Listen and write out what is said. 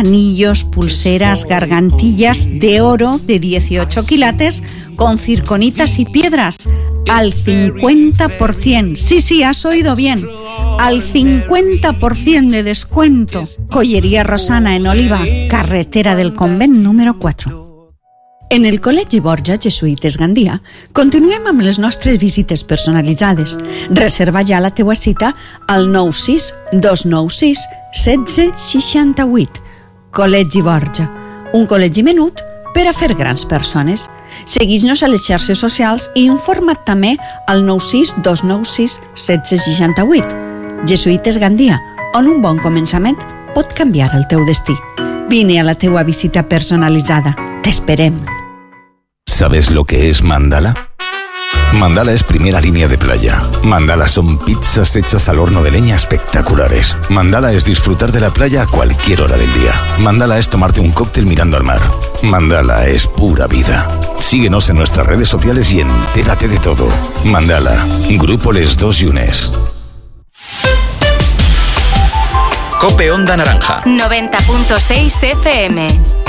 anillos, pulseras, gargantillas de oro de 18 quilates con circonitas y piedras al 50%. Sí, has oído bien. Al 50% de descuento. Colleria Rosana en Oliva, carretera del Convent número 4. En el Col·legi Borja Jesuïtes Gandia continuem amb les nostres visites personalitzades. Reserva ja la teua cita al 96 296 1668. Col·legi Borja, un col·legi menut per a fer grans persones. Segueix-nos a les xarxes socials i informa't també al 96 296 1668. Jesuïtes Gandia, on un bon començament pot canviar el teu destí. Vine a la teua visita personalitzada. T'esperem. ¿Sabes lo que es Mandala? Mandala es primera línea de playa. Mandala son pizzas hechas al horno de leña espectaculares. Mandala es disfrutar de la playa a cualquier hora del día. Mandala es tomarte un cóctel mirando al mar. Mandala es pura vida. Síguenos en nuestras redes sociales y entérate de todo. Mandala, Grupo Les Dos Yunes. Cope Onda Naranja 90.6 FM.